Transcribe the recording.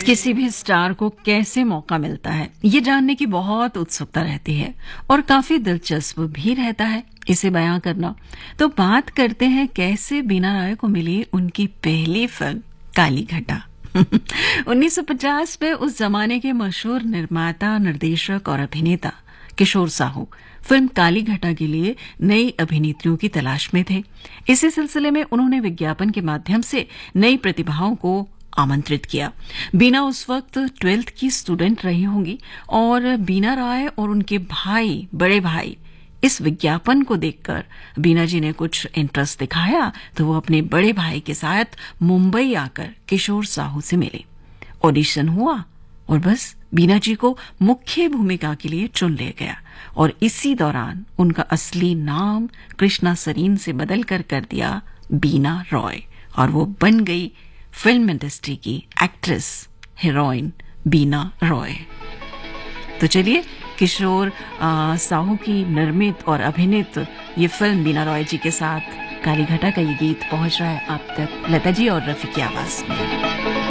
किसी भी स्टार को कैसे मौका मिलता है ये जानने की बहुत उत्सुकता रहती है और काफी दिलचस्प भी रहता है इसे बयां करना। तो बात करते हैं कैसे बीना राय को मिली उनकी पहली फिल्म काली घटा। 1950 में उस जमाने के मशहूर निर्माता, निर्देशक और अभिनेता किशोर साहू फिल्म काली घटा के लिए नई अभिनेत्रियों की तलाश में थे। इसी सिलसिले में उन्होंने विज्ञापन के माध्यम से नई प्रतिभाओं को आमंत्रित किया। बीना उस वक्त 12th की स्टूडेंट रही होंगी और बीना राय और उनके भाई, बड़े भाई, इस विज्ञापन को देखकर बीना जी ने कुछ इंटरेस्ट दिखाया तो वो अपने बड़े भाई के साथ मुंबई आकर किशोर साहू से मिले। ऑडिशन हुआ और बस बीना जी को मुख्य भूमिका के लिए चुन लिया गया और इसी दौरान उनका असली नाम कृष्णा सरीन से बदलकर कर दिया बीना रॉय और वो बन गई फिल्म इंडस्ट्री की एक्ट्रेस, हीरोइन बीना रॉय। तो चलिए किशोर साहू की निर्मित और अभिनीत ये फिल्म बीना रॉय जी के साथ काली घटा का ये गीत पहुंच रहा है आप तक लता जी और रफी की आवाज में।